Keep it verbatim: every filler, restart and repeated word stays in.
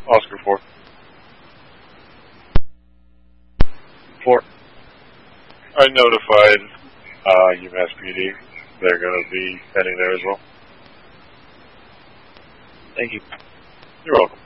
Oscar four. Four. I notified uh, UMass P D. They're going to be heading there as well. Thank you. You're welcome.